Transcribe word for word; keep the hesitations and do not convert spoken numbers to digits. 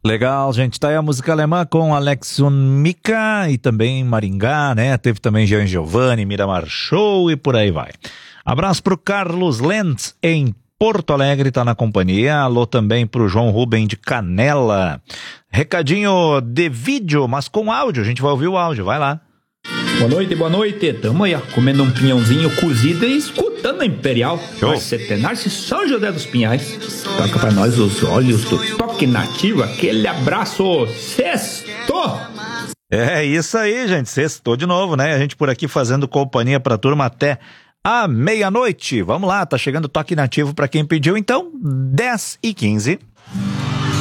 Legal, gente. Tá aí a música alemã com Alex Unmika e também Maringá, né? Teve também Jean Giovanni, Miramar Show e por aí vai. Abraço pro Carlos Lentz em Porto Alegre, tá na companhia. Alô também pro João Rubem de Canela. Recadinho de vídeo, mas com áudio. A gente vai ouvir o áudio, vai lá. Boa noite, boa noite. Tamo aí, ó, comendo um pinhãozinho cozido e escutando a Imperial. Show. Centenário São José dos Pinhais. Toca pra nós os olhos do Toque Nativo. Aquele abraço. Sexto! É isso aí, gente. Sextou de novo, né? A gente por aqui fazendo companhia pra turma até a meia-noite. Vamos lá, tá chegando o Toque Nativo pra quem pediu, então, dez e quinze.